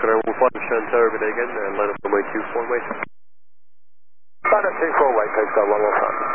Canary Wolf 1, Shen Tower, good day again, and line up runway 24 and wait. Line up 24, wait, please go 115.